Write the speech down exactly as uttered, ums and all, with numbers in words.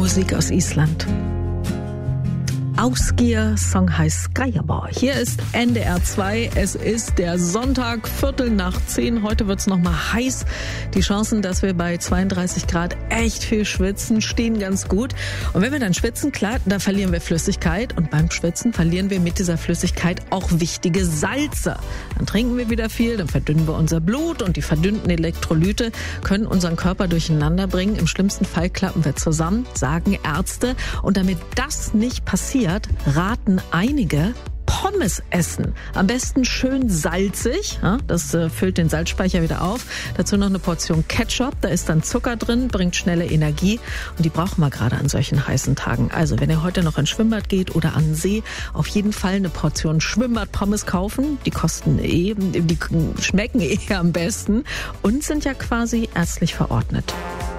Musik aus Island. Ausgier, Song heißt Skyabar. Hier ist N D R zwei. Es ist der Sonntag, Viertel nach zehn. Heute wird's noch mal heiß. Die Chancen, dass wir bei zweiunddreißig Grad echt viel schwitzen, stehen ganz gut. Und wenn wir dann schwitzen, klar, da verlieren wir Flüssigkeit. Und beim Schwitzen verlieren wir mit dieser Flüssigkeit auch wichtige Salze. Dann trinken wir wieder viel, dann verdünnen wir unser Blut. Und die verdünnten Elektrolyte können unseren Körper durcheinander bringen. Im schlimmsten Fall klappen wir zusammen, sagen Ärzte. Und damit das nicht passiert, raten einige, Pommes essen. Am besten schön salzig. Ja, das äh, füllt den Salzspeicher wieder auf. Dazu noch eine Portion Ketchup. Da ist dann Zucker drin, bringt schnelle Energie. Und die brauchen wir gerade an solchen heißen Tagen. Also wenn ihr heute noch ins Schwimmbad geht oder an den See, auf jeden Fall eine Portion Schwimmbad-Pommes kaufen. Die kosten eh, die schmecken eh am besten und sind ja quasi ärztlich verordnet.